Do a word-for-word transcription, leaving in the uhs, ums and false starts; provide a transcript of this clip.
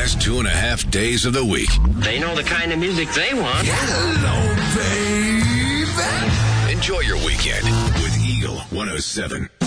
best two and a half days of the week. They know the kind of music they want. Hello, baby. Enjoy your weekend with Eagle one oh seven.